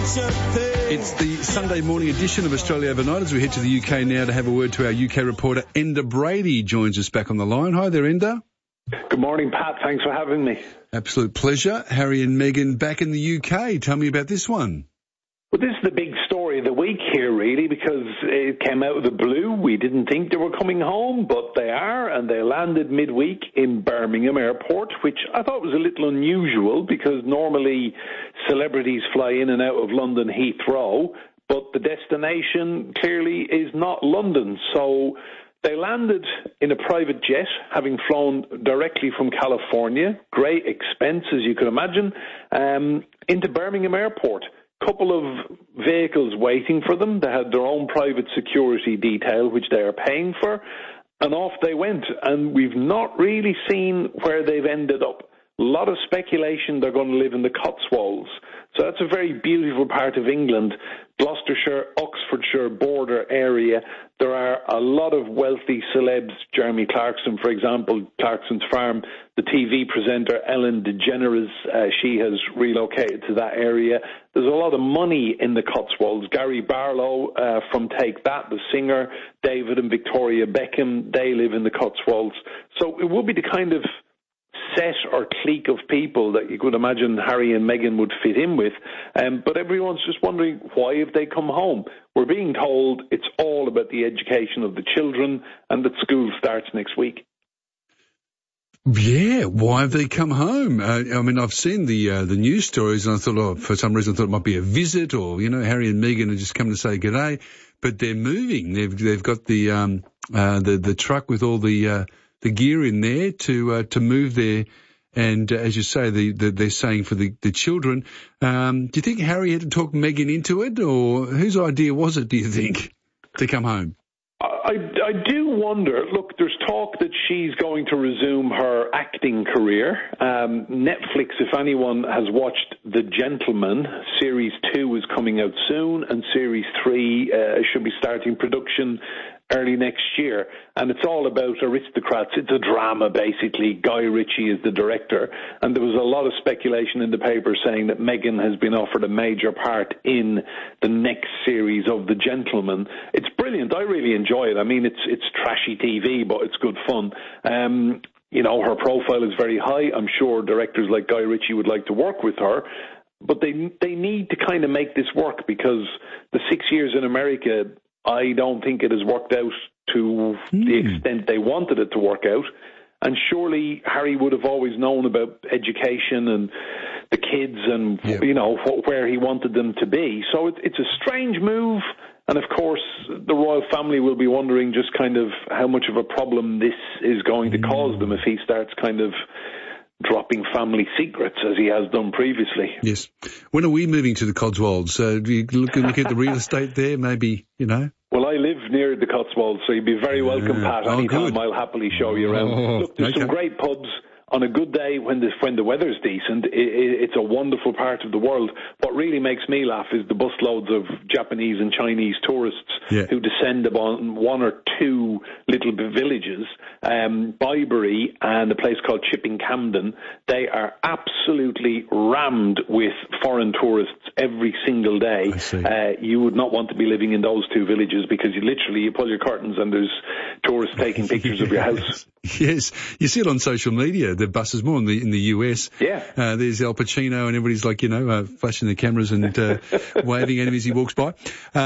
It's the Sunday morning edition of Australia Overnight as we head to the UK now to have a word to our UK reporter. Enda Brady joins us back on the line. Hi there, Enda. Good morning, Pat. Thanks for having me. Absolute pleasure. Harry and Meghan back in the UK. Tell me about this one. Well, this is the big story of the week here, really, because it came out of the blue. We didn't think they were coming home, but they are, and they landed midweek in Birmingham Airport, which I thought was a little unusual because normally celebrities fly in and out of London Heathrow, but the destination clearly is not London. So they landed in a private jet, having flown directly from California, great expense, as you can imagine, into Birmingham Airport. Couple of vehicles waiting for them. They had their own private security detail, which they are paying for, and off they went. And we've not really seen where they've ended up. A lot of speculation they're going to live in the Cotswolds. So that's a very beautiful part of England, Gloucestershire, Oxfordshire border area. There are a lot of wealthy celebs, Jeremy Clarkson, for example, Clarkson's Farm, the TV presenter Ellen DeGeneres, she has relocated to that area. There's a lot of money in the Cotswolds. Gary Barlow from Take That, the singer, David and Victoria Beckham, they live in the Cotswolds. So it would be the kind of set or clique of people that you could imagine Harry and Meghan would fit in with. But everyone's just wondering, why have they come home? We're being told it's all about the education of the children and that school starts next week. Yeah, why have they come home? I mean, I've seen the news stories and I thought, for some reason I thought it might be a visit or, Harry and Meghan are just come to say g'day. But they're moving. They've got the truck with all the gear in there to move there, and as you say, they're saying for the children. Do you think Harry had to talk Meghan into it, or whose idea was it, do you think, to come home? I do wonder. Look, there's talk that she's going to resume her acting career. Netflix, if anyone has watched The Gentleman, Series 2 is coming out soon, and Series 3 should be starting production early next year, and it's all about aristocrats. It's a drama, basically. Guy Ritchie is the director, and there was a lot of speculation in the paper saying that Meghan has been offered a major part in the next series of The Gentleman. It's brilliant. I really enjoy it. I mean, it's trashy TV, but it's good fun. Her profile is very high. I'm sure directors like Guy Ritchie would like to work with her, but they need to kind of make this work, because the 6 years in America, I don't think it has worked out to the extent they wanted it to work out. And surely Harry would have always known about education and the kids and, where he wanted them to be. So it's a strange move. And, of course, the royal family will be wondering just kind of how much of a problem this is going to cause them if he starts kind of dropping family secrets as he has done previously. Yes. When are we moving to the Cotswolds? Do you look at the real estate there, maybe, Well, I live near the Cotswolds, so you'd be very welcome, Pat. Anytime, good. I'll happily show you around. Look, there's some great pubs. On a good day, when the weather's decent, it's a wonderful part of the world. What really makes me laugh is the busloads of Japanese and Chinese tourists who descend upon one or two little villages, Byberry and a place called Chipping Camden. They are absolutely rammed with foreign tourists every single day. You would not want to be living in those two villages, because you pull your curtains and there's tourists taking pictures of your house. Yes, you see it on social media. The buses more in the US. Yeah. There's Al Pacino and everybody's like, flashing their cameras and waving at him as he walks by.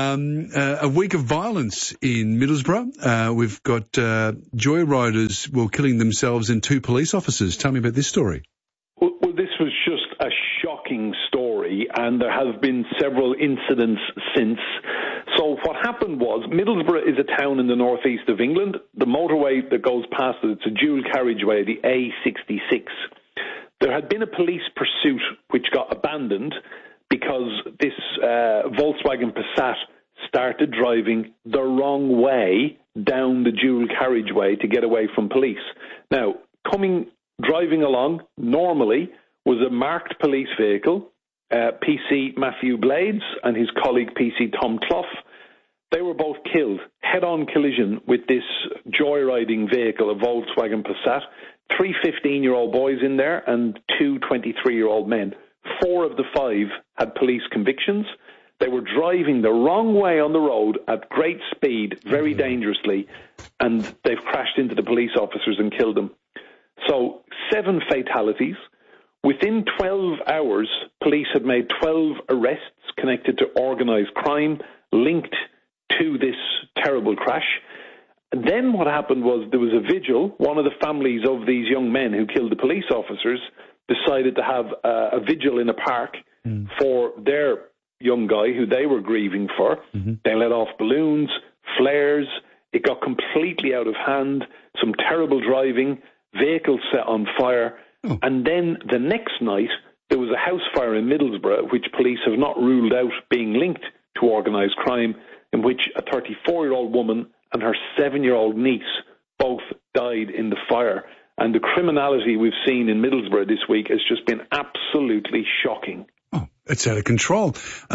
A week of violence in Middlesbrough. We've got joyriders killing themselves and 2 police officers. Tell me about this story. Well, this was just a shocking story, and there have been several incidents since. So what happened was, Middlesbrough is a town in the northeast of England. The motorway that goes past it, it's a dual carriageway, the A66. There had been a police pursuit which got abandoned because this Volkswagen Passat started driving the wrong way down the dual carriageway to get away from police. Now, driving along normally was a marked police vehicle, PC Matthew Blades and his colleague PC Tom Clough. They were both killed, head-on collision with this joyriding vehicle, a Volkswagen Passat. 3 15-year-old boys in there and 2 23-year-old men. 4 of the 5 had police convictions. They were driving the wrong way on the road at great speed, very dangerously, and they've crashed into the police officers and killed them. So 7 fatalities. Within 12 hours, police had made 12 arrests connected to organised crime linked to this terrible crash. And then what happened was there was a vigil. One of the families of these young men who killed the police officers decided to have a vigil in a park for their young guy who they were grieving for. They let off balloons, flares. It got completely out of hand, some terrible driving, vehicles set on fire. And then the next night, there was a house fire in Middlesbrough, which police have not ruled out being linked to organised crime, in which a 34-year-old woman and her 7-year-old niece both died in the fire. And the criminality we've seen in Middlesbrough this week has just been absolutely shocking. Oh, it's out of control.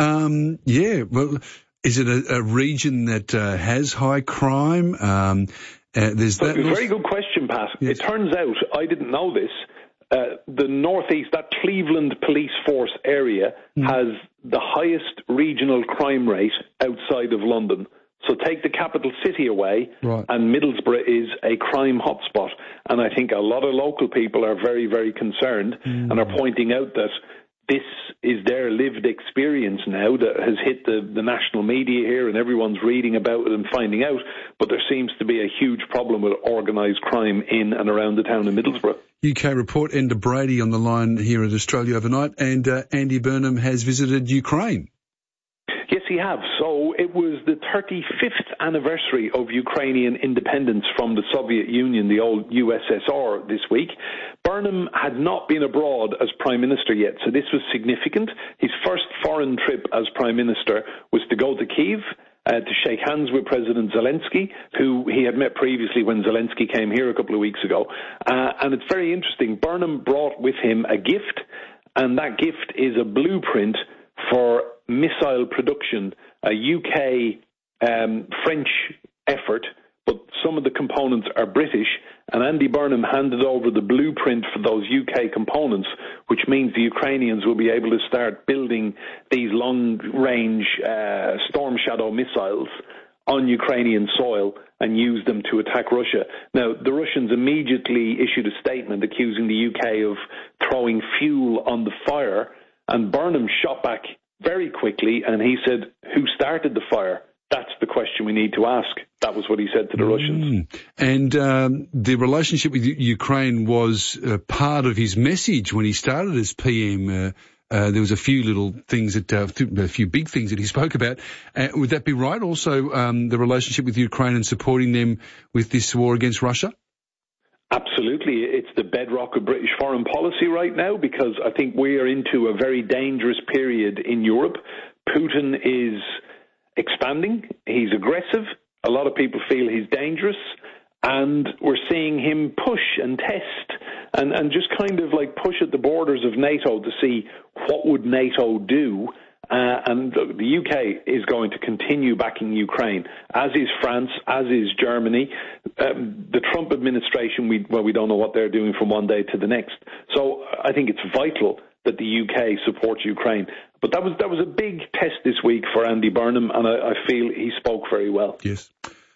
Well, is it a region that has high crime? There's that. Very good question, Pat. Yes. It turns out, I didn't know this, the northeast, that Cleveland police force area has the highest regional crime rate outside of London. So take the capital city away, and Middlesbrough is a crime hotspot. And I think a lot of local people are very, very concerned and are pointing out that this is their lived experience now that has hit the national media here, and everyone's reading about it and finding out. But there seems to be a huge problem with organised crime in and around the town of Middlesbrough. UK report, Enda Brady on the line here at Australia Overnight, and Andy Burnham has visited Ukraine. Yes, he has. So it was the 35th anniversary of Ukrainian independence from the Soviet Union, the old USSR, this week. Burnham had not been abroad as Prime Minister yet, so this was significant. His first foreign trip as Prime Minister was to go to Kyiv, to shake hands with President Zelensky, who he had met previously when Zelensky came here a couple of weeks ago. And it's very interesting. Burnham brought with him a gift, and that gift is a blueprint for missile production, a UK-French effort, but some of the components are British, and Andy Burnham handed over the blueprint for those UK components, which means the Ukrainians will be able to start building these long-range Storm Shadow missiles on Ukrainian soil and use them to attack Russia. Now, the Russians immediately issued a statement accusing the UK of throwing fuel on the fire, and Burnham shot back very quickly, and he said, who started the fire? That's the question we need to ask. That was what he said to the Russians. And the relationship with Ukraine was part of his message when he started as PM. There was a few little things a few big things that he spoke about. Would that be right? Also, the relationship with Ukraine and supporting them with this war against Russia? Absolutely. It's the bedrock of British foreign policy right now, because I think we are into a very dangerous period in Europe. Putin is expanding. He's aggressive. A lot of people feel he's dangerous. And we're seeing him push and test and just kind of like push at the borders of NATO to see what would NATO do. And the UK is going to continue backing Ukraine, as is France, as is Germany. The Trump administration, we don't know what they're doing from one day to the next. So I think it's vital that the UK supports Ukraine. But that was a big test this week for Andy Burnham, and I feel he spoke very well. Yes.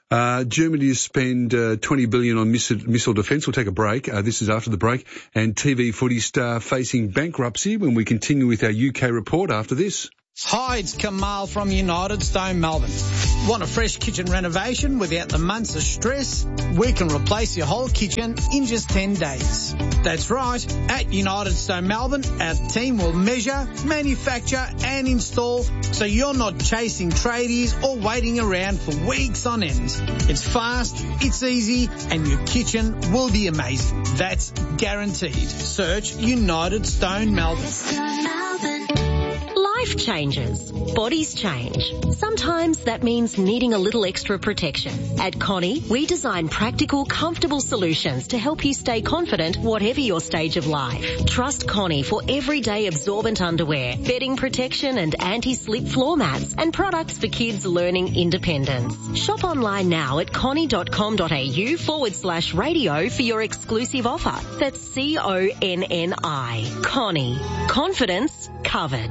Germany has spent $20 billion on missile defence. We'll take a break. This is after the break. And TV footy star facing bankruptcy when we continue with our UK report after this. Hi, it's Kamal from United Stone Melbourne. Want a fresh kitchen renovation without the months of stress? We can replace your whole kitchen in just 10 days. That's right. At United Stone Melbourne, our team will measure, manufacture and install so you're not chasing tradies or waiting around for weeks on end. It's fast, it's easy, and your kitchen will be amazing. That's guaranteed. Search United Stone Melbourne. Life changes. Bodies change. Sometimes that means needing a little extra protection. At Connie, we design practical, comfortable solutions to help you stay confident whatever your stage of life. Trust Connie for everyday absorbent underwear, bedding protection and anti-slip floor mats, and products for kids learning independence. Shop online now at connie.com.au/radio for your exclusive offer. That's CONNI. Connie. Confidence covered.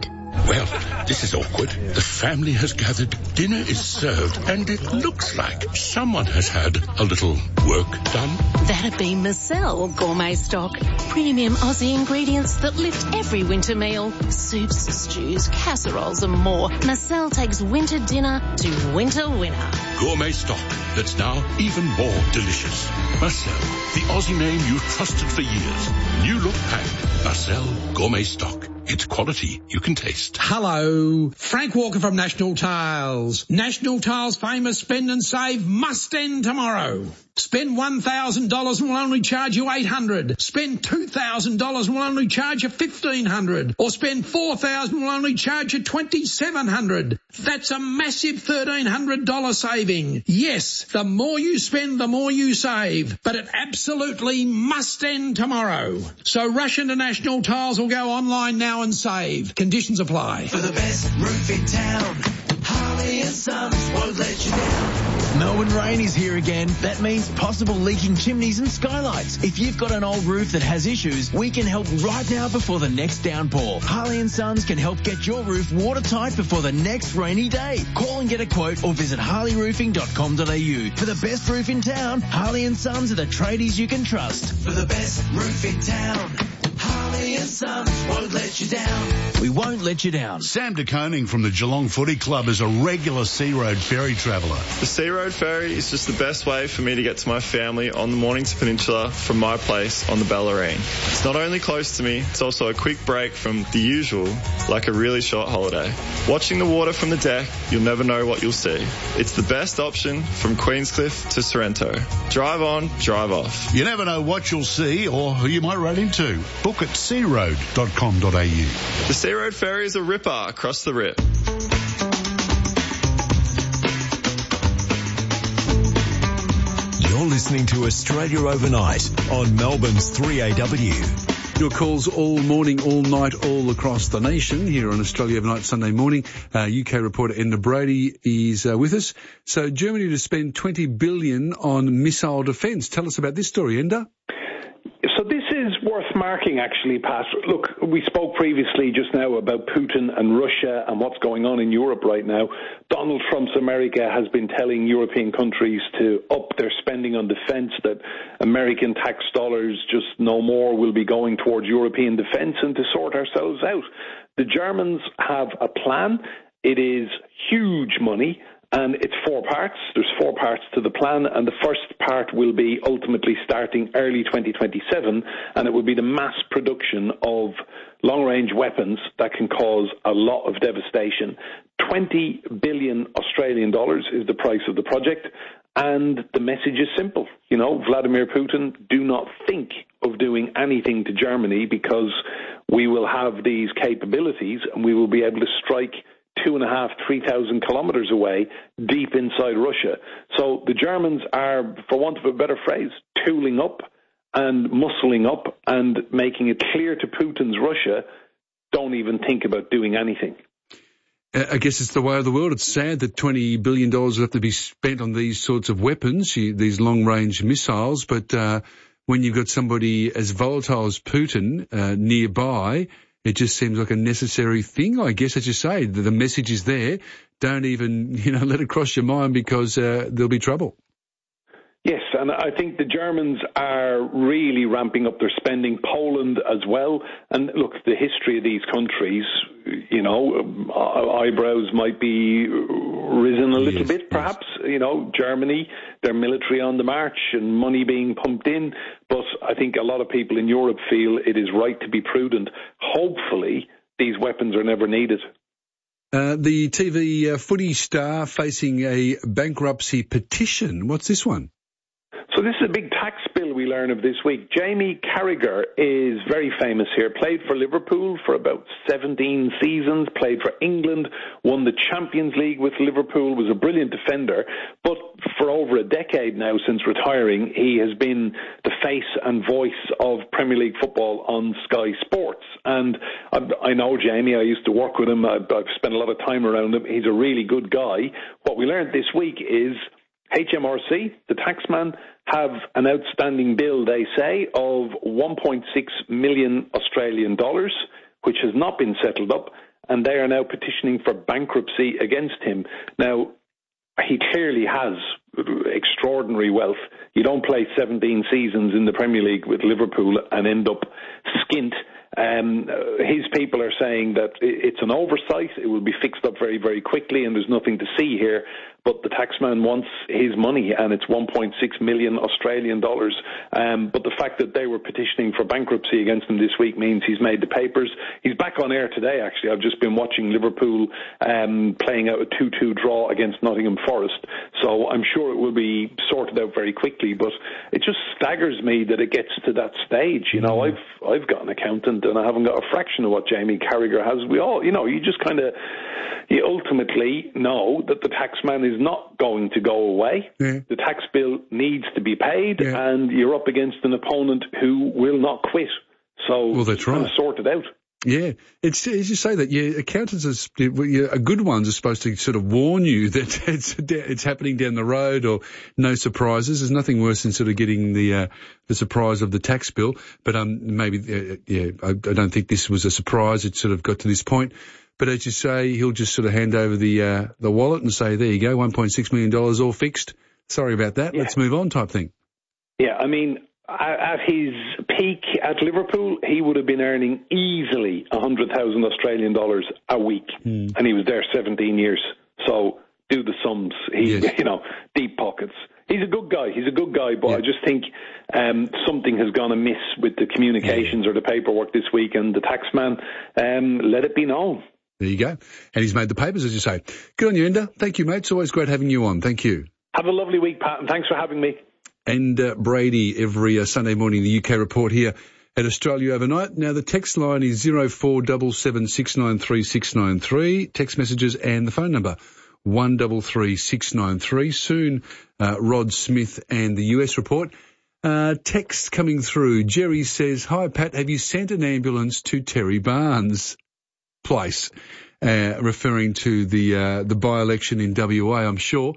Well, this is awkward. The family has gathered, dinner is served, and it looks like someone has had a little work done. That'd be Marcel Gourmet Stock. Premium Aussie ingredients that lift every winter meal. Soups, stews, casseroles and more. Marcel takes winter dinner to winter winner. Gourmet Stock that's now even more delicious. Marcel, the Aussie name you've trusted for years. New look pack. Marcel Gourmet Stock. It's quality you can taste. Hello, Frank Walker from National Tiles. National Tiles' famous spend and save must end tomorrow. Spend $1,000 and we'll only charge you $800. Spend $2,000 and we'll only charge you $1,500. Or spend $4,000 and we'll only charge you $2,700. That's a massive $1,300 saving. Yes, the more you spend, the more you save. But it absolutely must end tomorrow. So rush into National Tiles or go online now and save. Conditions apply. For the best roof in town, Harley and Sons won't let you down. Melbourne rain is here again. That means possible leaking chimneys and skylights. If you've got an old roof that has issues, we can help right now before the next downpour. Harley and Sons can help get your roof watertight before the next rainy day. Call and get a quote or visit harleyroofing.com.au. For the best roof in town, Harley and Sons are the tradies you can trust. For the best roof in town, Harley and Sons won't let you down. We won't let you down. Sam de Koning from the Geelong Footy Club is a regular Sea Road ferry traveller. The Sea Road ferry is just the best way for me to get to my family on the Mornington Peninsula from my place on the Bellarine. It's not only close to me, it's also a quick break from the usual, like a really short holiday. Watching the water from the deck, you'll never know what you'll see. It's the best option from Queenscliff to Sorrento. Drive on, drive off. You never know what you'll see or who you might run into. Book at searoad.com.au. The Sea Road ferry is a ripper across the rip. You're listening to Australia Overnight on Melbourne's 3AW. Your calls all morning, all night, all across the nation here on Australia Overnight Sunday morning. UK reporter Enda Brady is with us. So Germany to spend $20 billion on missile defence. Tell us about this story, Enda. So this is worth marking, actually, Pat. Look, we spoke previously just now about Putin and Russia and what's going on in Europe right now. Donald Trump's America has been telling European countries to up their spending on defence, that American tax dollars just no more will be going towards European defence, and to sort ourselves out. The Germans have a plan. It is huge money. And it's 4 parts. There's 4 parts to the plan, and the first part will be ultimately starting early 2027, and it will be the mass production of long-range weapons that can cause a lot of devastation. 20 billion Australian dollars is the price of the project, and the message is simple. You know, Vladimir Putin, do not think of doing anything to Germany, because we will have these capabilities and we will be able to strike 2,500-3,000 kilometres away, deep inside Russia. So the Germans are, for want of a better phrase, tooling up and muscling up and making it clear to Putin's Russia, don't even think about doing anything. I guess it's the way of the world. It's sad that $20 billion will have to be spent on these sorts of weapons, these long-range missiles, but when you've got somebody as volatile as Putin nearby, it just seems like a necessary thing, I guess, as you say. The message is there. Don't even, let it cross your mind, because there'll be trouble. Yes, and I think the Germans are really ramping up their spending. Poland as well. And look, the history of these countries, eyebrows might be risen a little bit, perhaps. Yes. Germany, their military on the march and money being pumped in. But I think a lot of people in Europe feel it is right to be prudent. Hopefully, these weapons are never needed. The TV footy star facing a bankruptcy petition. What's this one? So this is a big tax bill we learn of this week. Jamie Carragher is very famous here. Played for Liverpool for about 17 seasons, played for England, won the Champions League with Liverpool, was a brilliant defender. But for over a decade now, since retiring, he has been the face and voice of Premier League football on Sky Sports. And I know Jamie, I used to work with him, I've spent a lot of time around him. He's a really good guy. What we learned this week is HMRC, the taxman, have an outstanding bill, they say, of 1.6 million Australian dollars, which has not been settled up. and they are now petitioning for bankruptcy against him. Now, he clearly has extraordinary wealth. You don't play 17 seasons in the Premier League with Liverpool and end up skint. His people are saying that it's an oversight. It will be fixed up very, very quickly, and there's nothing to see here. But the taxman wants his money, and it's 1.6 million Australian dollars. But the fact that they were petitioning for bankruptcy against him this week means he's made the papers. He's back on air today, actually. I've just been watching Liverpool playing out a 2-2 draw against Nottingham Forest. So I'm sure it will be sorted out very quickly. But it just staggers me that it gets to that stage. You know, I've got an accountant, and I haven't got a fraction of what Jamie Carragher has. We all, you know, you just kind of, you ultimately know that the taxman is not going to go away. Yeah. The tax bill needs to be paid, and you're up against an opponent who will not quit. So well, that's right. Kind of sort it out. Yeah, it's as you say that. Yeah, accountants are good ones are supposed to sort of warn you that it's happening down the road, or no surprises. There's nothing worse than sort of getting the surprise of the tax bill. But maybe I don't think this was a surprise. It sort of got to this point. But as you say, he'll just sort of hand over the wallet and say, there you go, $1.6 million all fixed. Sorry about that. Yeah. Let's move on type thing. Yeah, I mean, at his peak at Liverpool, he would have been earning easily 100,000 Australian dollars a week. And he was there 17 years. So do the sums. You know, deep pockets. He's a good guy, but I just think something has gone amiss with the communications or the paperwork this week, and the taxman let it be known. There you go. And he's made the papers, as you say. Good on you, Enda. Thank you, mate. It's always great having you on. Thank you. Have a lovely week, Pat, and thanks for having me. And Brady, every Sunday morning, the UK report here at Australia Overnight. Now, the text line is 0477 693 693. Text messages and the phone number 133 693. Soon, Rod Smith and the US report. Text coming through. Jerry says, hi, Pat, have you sent an ambulance to Terry Barnes' place? Referring to the by-election in WA, I'm sure.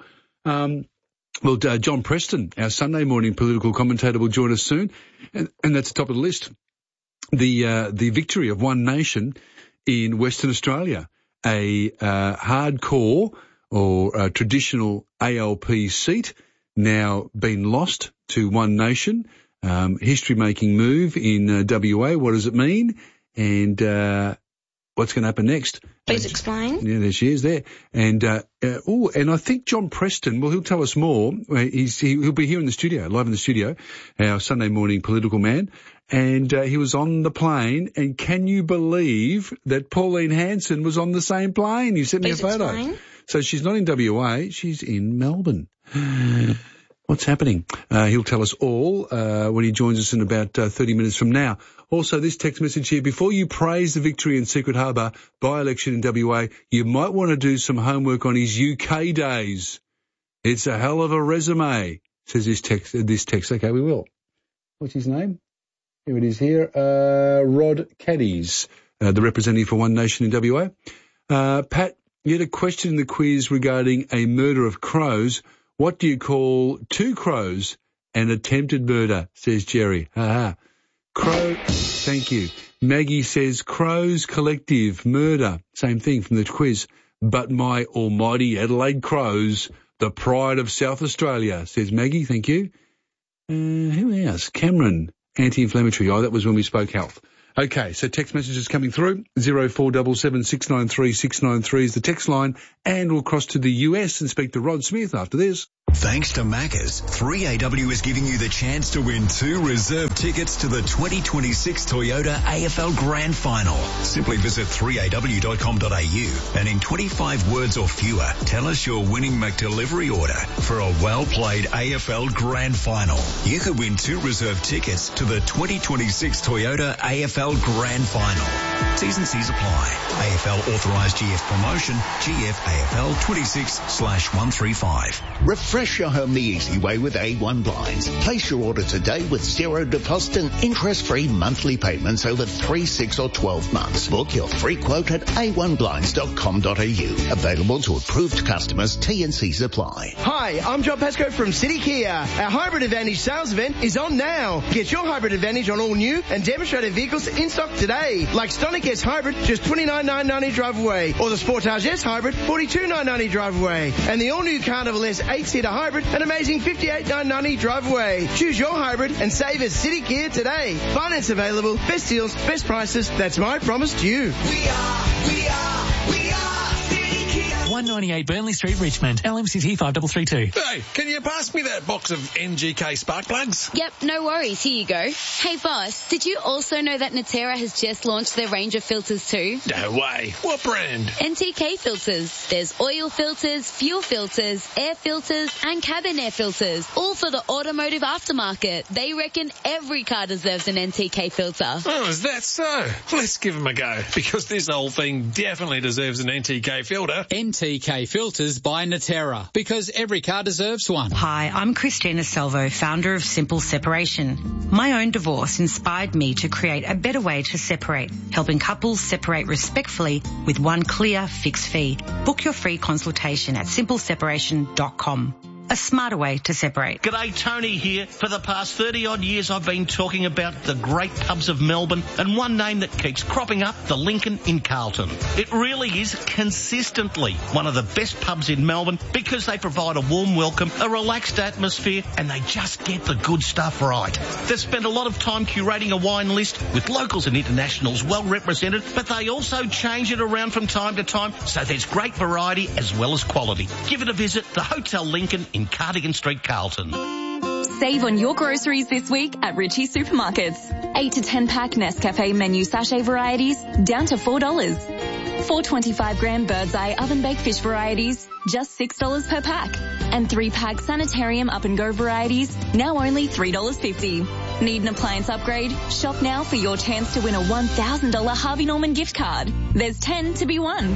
Well, John Preston, our Sunday morning political commentator, will join us soon, and that's the top of the list. The victory of One Nation in Western Australia, a hardcore or traditional ALP seat, now been lost to One Nation. History-making move in WA. What does it mean? And what's going to happen next? Please explain. Yeah, there she is there. And and I think John Preston, well, he'll tell us more. He'll be here in the studio, live in the studio, our Sunday morning political man. And he was on the plane. And can you believe that Pauline Hanson was on the same plane? You sent me a photo. Explain. So she's not in WA, she's in Melbourne. What's happening? He'll tell us all when he joins us in about 30 minutes from now. Also, this text message here, before you praise the victory in Secret Harbour by-election in WA, you might want to do some homework on his UK days. It's a hell of a resume, says this text. Okay, we will. What's his name? Here it is here. Rod Caddies, the representative for One Nation in WA. Pat, you had a question in the quiz regarding a murder of crows. What do you call two crows? An attempted murder, says Jerry. Ha. Crow, thank you. Maggie says Crows Collective, murder. Same thing from the quiz. But my almighty Adelaide Crows, the pride of South Australia, says Maggie, thank you. Who else? Cameron, anti-inflammatory. Oh, that was when we spoke health. Okay, so text messages coming through. 0477 693 693 is the text line. And we'll cross to the US and speak to Rod Smith after this. Thanks to Macca's, 3AW is giving you the chance to win 2 reserved tickets to the 2026 Toyota AFL Grand Final. Simply visit 3aw.com.au and in 25 words or fewer, tell us your winning McDelivery order for a well-played AFL Grand Final. You could win 2 reserved tickets to the 2026 Toyota AFL Grand Final. T's and C's apply. AFL authorised GF promotion, GF AFL 26/135. Refresh your home the easy way with A1 Blinds. Place your order today with 0 deposit and interest-free monthly payments over 3, 6 or 12 months. Book your free quote at a1blinds.com.au. Available to approved customers. T&Cs apply. Hi, I'm John Pascoe from City Kia. Our Hybrid Advantage sales event is on now. Get your Hybrid Advantage on all new and demonstrated vehicles in stock today, like Stone Sonic S Hybrid, just $29,990 drive away. Or the Sportage S Hybrid, $42,990 drive away. And the all-new Carnival S 8-seater hybrid, an amazing $58,990 drive away. Choose your hybrid and save at City Kia today. Finance available, best deals, best prices. That's my promise to you. We are City Kia. 198 Burnley Street, Richmond. LMCT 5332. Hey, can you pass me that box of NGK spark plugs? Yep, no worries. Here you go. Hey, boss, did you also know that Natera has just launched their range of filters too? No way. What brand? NTK filters. There's oil filters, fuel filters, air filters, and cabin air filters, all for the automotive aftermarket. They reckon every car deserves an NTK filter. Oh, is that so? Let's give them a go, because this whole thing definitely deserves an NTK filter. NTK filters by Natera, because every car deserves one. Hi, I'm Christina Salvo, founder of Simple Separation. My own divorce inspired me to create a better way to separate, helping couples separate respectfully with one clear fixed fee. Book your free consultation at simpleseparation.com. A smarter way to separate. G'day, Tony here. For the past 30-odd years, I've been talking about the great pubs of Melbourne, and one name that keeps cropping up, the Lincoln in Carlton. It really is consistently one of the best pubs in Melbourne because they provide a warm welcome, a relaxed atmosphere, and they just get the good stuff right. They've spent a lot of time curating a wine list with locals and internationals well represented, but they also change it around from time to time, so there's great variety as well as quality. Give it a visit, the Hotel Lincoln in Cardigan Street, Carlton. Save on your groceries this week at Ritchie Supermarkets. 8 to 10 pack Nescafe menu sachet varieties down to $4. 425 gram Bird's Eye oven baked fish varieties just $6 per pack. And 3 pack Sanitarium up and go varieties now only $3.50. Need an appliance upgrade? Shop now for your chance to win a $1,000 Harvey Norman gift card. There's 10 to be won.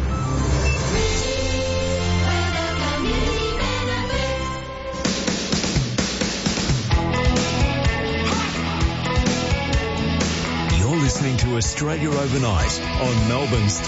Listening to Australia Overnight on Melbourne's